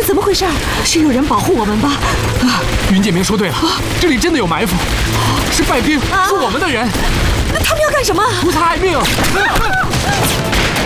这怎么回事？是有人保护我们吧？ 云剑明说对了，这里真的有埋伏，是败兵，是我们的人。 那他们要干什么？ 图他爱命！